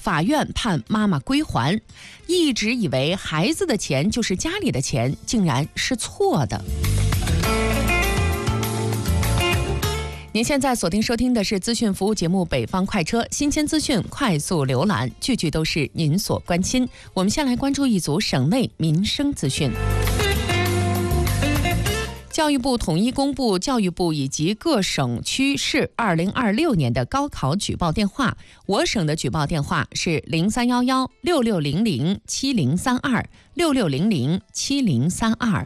法院判妈妈归还。一直以为孩子的钱就是家里的钱，竟然是错的。您现在锁定收听的是资讯服务节目《北方快车》，新鲜资讯快速浏览，句句都是您所关心。我们先来关注一组省内民生资讯。教育部统一公布教育部以及各省区市2026年的高考举报电话。我省的举报电话是03116600703266007032。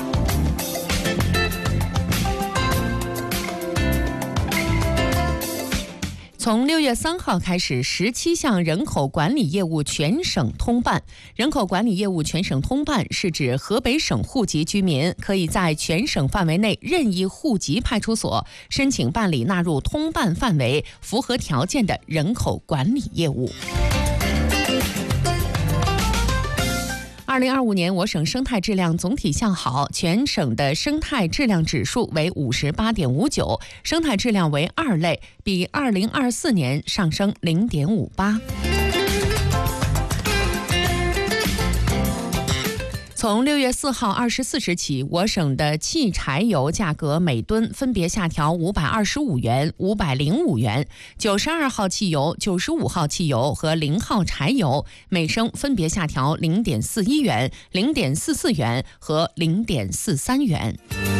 从6月3号开始，17项人口管理业务全省通办。人口管理业务全省通办是指河北省户籍居民可以在全省范围内任意户籍派出所申请办理纳入通办范围、符合条件的人口管理业务。2025年，我省生态质量总体向好，全省的生态质量指数为58.59，生态质量为2类，比2024年上升0.58。从6月4号24时起，我省的汽柴油价格每吨分别下调525元、505元；92号汽油、95号汽油和0号柴油每升分别下调0.41元、0.44元和0.43元。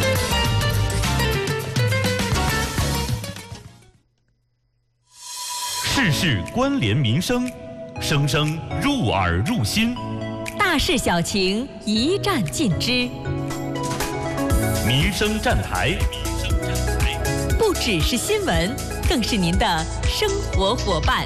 事事关联民生，生生入耳入心。 大事小情一站尽知， 民生站台不只是新闻，更是您的生活伙伴。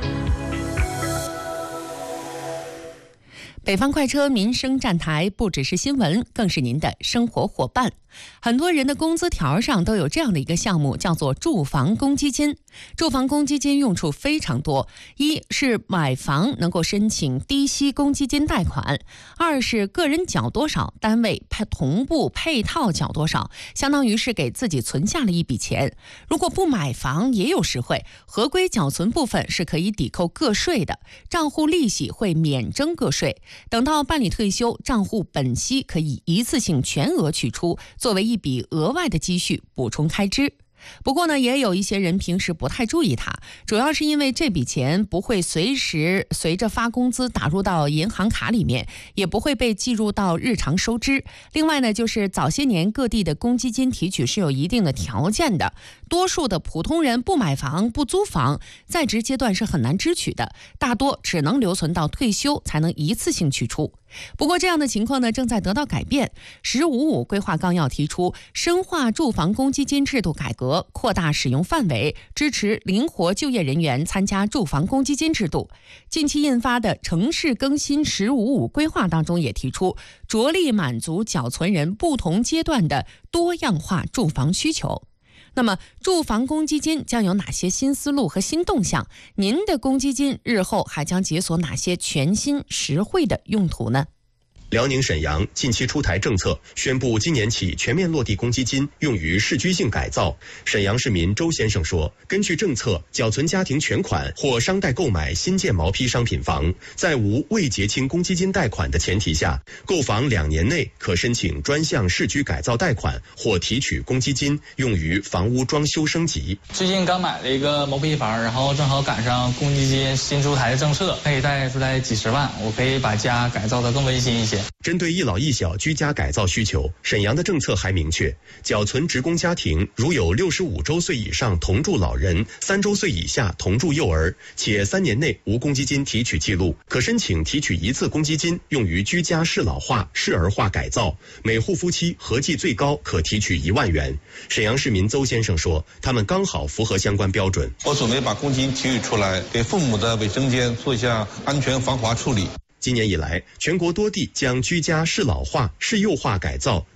北方快车民生站台不只是新闻，更是您的生活伙伴。很多人的工资条上都有这样的一个项目，叫做住房公积金。住房公积金用处非常多，一是买房能够申请低息公积金贷款，二是个人缴多少，单位同步配套缴多少，相当于是给自己存下了一笔钱。如果不买房也有实惠，合规缴存部分是可以抵扣个税的，账户利息会免征个税。等到办理退休，账户本息可以一次性全额取出，作为一笔额外的积蓄补充开支。不过呢，也有一些人平时不太注意它，主要是因为这笔钱不会随着发工资打入到银行卡里面，也不会被计入到日常收支。另外呢，就是早些年各地的公积金提取是有一定的条件的，多数的普通人不买房不租房，在职阶段是很难支取的，大多只能留存到退休才能一次性取出。不过这样的情况呢，正在得到改变。“15+5”规划纲要提出，深化住房公积金制度改革，扩大使用范围，支持灵活就业人员参加住房公积金制度。近期印发的城市更新“15+5”规划当中也提出，着力满足缴存人不同阶段的多样化住房需求。那么住房公积金将有哪些新思路和新动向？您的公积金日后还将解锁哪些全新实惠的用途呢？ 辽宁沈阳近期出台政策，宣布今年起全面落地公积金用于市居性改造。沈阳市民周先生说，根据政策，缴存家庭全款或商贷购买新建毛坯商品房，在无未结清公积金贷款的前提下，购房2年内可申请专项市居改造贷款或提取公积金，用于房屋装修升级。 最近刚买了一个毛坯房，然后正好赶上公积金新出台的政策，可以贷出来几十万，我可以把家改造得更温馨一些。 针对一老一小居家改造需求，沈阳的政策还明确，缴存职工家庭如有65周岁以上同住老人、3周岁以下同住幼儿，且3年内无公积金提取记录，可申请提取一次公积金，用于居家适老化、适儿化改造，每户夫妻合计最高可提取1万元。沈阳市民邹先生说，他们刚好符合相关标准。 我准备把公积金提取出来，给父母的卫生间做一下安全防滑处理。 今年以来，全国多地将居家适老化、适幼化改造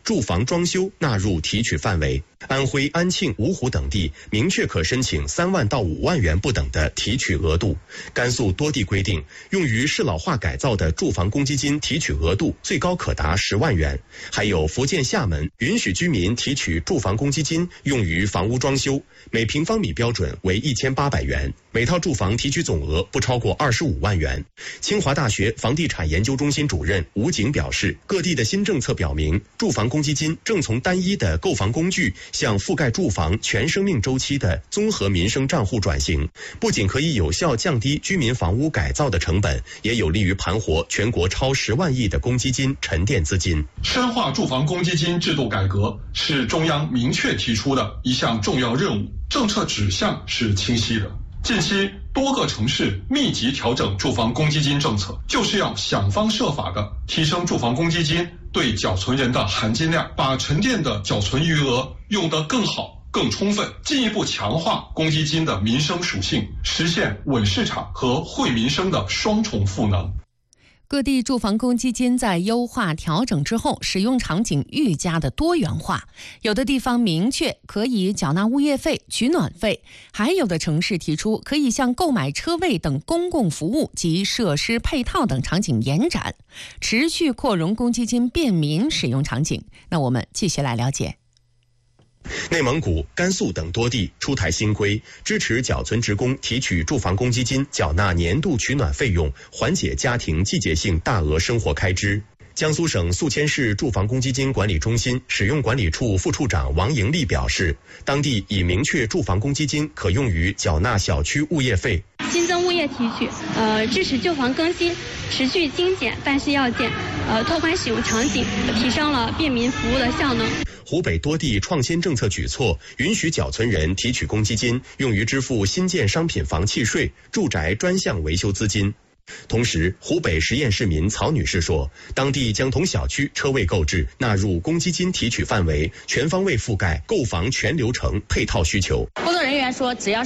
住房装修纳入提取范围。安徽安庆、芜湖等地明确可申请3万到5万元不等的提取额度。甘肃多地规定，用于适老化改造的住房公积金提取额度最高可达10万元。还有福建厦门允许居民提取住房公积金用于房屋装修，每平方米标准为1800元，每套住房提取总额不超过25万元。清华大学房地产研究中心主任吴景表示，各地的新政策表明，住房公积金正从单一的购房工具向覆盖住房全生命周期的综合民生账户转型，不仅可以有效降低居民房屋改造的成本，也有利于盘活全国超10万亿的公积金沉淀资金。 深化住房公积金制度改革是中央明确提出的一项重要任务，政策指向是清晰的。近期多个城市密集调整住房公积金政策，就是要想方设法的提升住房公积金对缴存人的含金量，把沉淀的缴存余额用得更好、更充分，进一步强化公积金的民生属性，实现稳市场和惠民生的双重赋能。 各地住房公积金在优化调整之后，使用场景愈加的多元化。有的地方明确可以缴纳物业费、取暖费，还有的城市提出可以向购买车位等公共服务及设施配套等场景延展，持续扩容公积金便民使用场景。那我们继续来了解。 内蒙古、甘肃等多地出台新规，支持缴存职工提取住房公积金缴纳年度取暖费用，缓解家庭季节性大额生活开支。江苏省宿迁市住房公积金管理中心使用管理处副处长王盈利表示，当地已明确住房公积金可用于缴纳小区物业费。 新增物业提取，支持旧房更新，持续精简办事要件，拓宽使用场景，提升了便民服务的效能。 湖北多地创新政策举措，允许缴存人提取公积金用于支付新建商品房契税、住宅专项维修资金。同时，湖北十堰市民曹女士说，当地将同小区车位购置纳入公积金提取范围，全方位覆盖购房全流程配套需求。 工作人员说，只要